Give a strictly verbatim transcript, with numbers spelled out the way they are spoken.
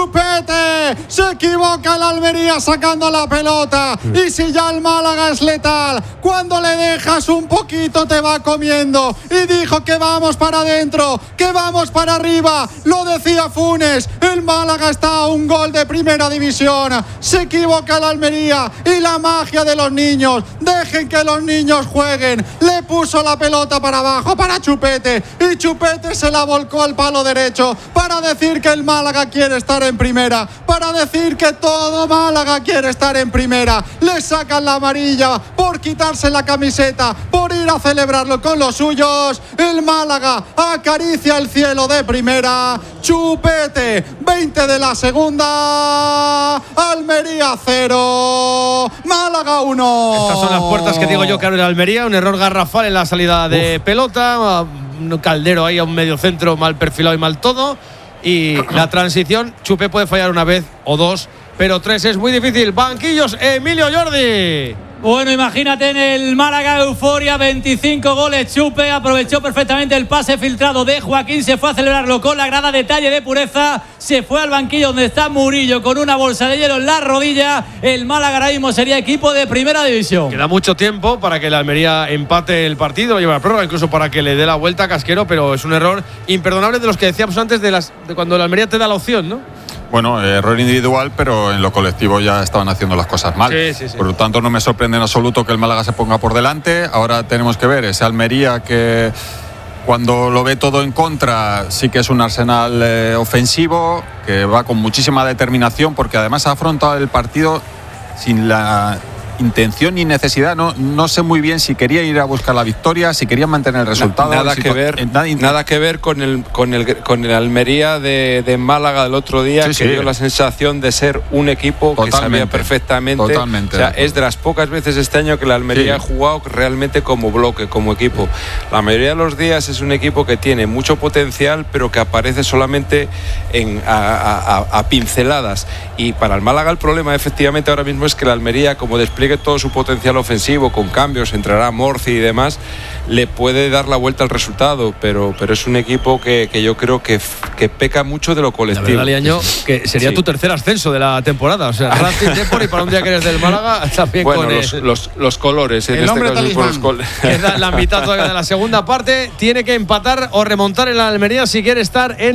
Chupete, se equivoca el Almería sacando la pelota. Y si ya el Málaga es letal, cuando le dejas un poquito te va comiendo. Y dijo que vamos para adentro, que vamos para arriba. Lo decía Funes, el Málaga está a un gol de primera división. Se equivoca el Almería y la magia de los niños. Dejen que los niños jueguen. Le puso la pelota para abajo para Chupete y Chupete se la volcó al palo derecho para decir que el Málaga quiere estar en primera, para decir que todo Málaga quiere estar en primera. Le sacan la amarilla por quitarse la camiseta, por ir a celebrarlo con los suyos. El Málaga acaricia el cielo de primera. Chupete, veinte de la segunda. Almería cero, Málaga uno. Estas son las puertas que digo yo que abre la Almería. Un error garrafal en la salida de Uf. pelota. Un Caldero ahí a un medio centro mal perfilado y mal todo. Y la transición, Chupé puede fallar una vez o dos, pero tres es muy difícil. Banquillos, Emilio Jordi. Bueno, imagínate en el Málaga euforia, veinticinco goles. Chupe aprovechó perfectamente el pase filtrado de Joaquín, se fue a celebrarlo con la grada, detalle de pureza, se fue al banquillo donde está Murillo con una bolsa de hielo en la rodilla. El Málaga ahora mismo sería equipo de primera división. Queda mucho tiempo para que la Almería empate el partido, lo lleve a prórroga, incluso para que le dé la vuelta a Casquero, pero es un error imperdonable de los que decíamos antes de, las, de cuando la Almería te da la opción, ¿no? Bueno, error individual, pero en lo colectivo ya estaban haciendo las cosas mal. Sí, sí, sí. Por lo tanto, no me sorprende en absoluto que el Málaga se ponga por delante. Ahora tenemos que ver ese Almería que cuando lo ve todo en contra sí que es un arsenal eh, ofensivo, que va con muchísima determinación, porque además ha afrontado el partido sin la intención ni necesidad. No, no sé muy bien si quería ir a buscar la victoria, si quería mantener el resultado. Nada si que ver, eh, nada, nada que ver con el con el con el Almería de, de Málaga del otro día, sí, que sí. dio la sensación de ser un equipo totalmente, que sabía perfectamente. Totalmente. O sea, es de las pocas veces este año que la Almería sí. ha jugado realmente como bloque, como equipo. La mayoría de los días es un equipo que tiene mucho potencial, pero que aparece solamente en a, a, a pinceladas. Y para el Málaga el problema efectivamente ahora mismo es que la Almería, como despliega todo su potencial ofensivo con cambios, entrará Morci y demás, le puede dar la vuelta al resultado, pero, pero es un equipo que, que yo creo que, que peca mucho de lo colectivo. La verdad, Liaño, que sería sí. tu tercer ascenso de la temporada, o sea, Racing Depor, y para un día que eres del Málaga también bueno, con los, el, los, los colores en el este hombre caso por los colores. Queda la mitad todavía de la segunda parte, tiene que empatar o remontar en la Almería si quiere estar en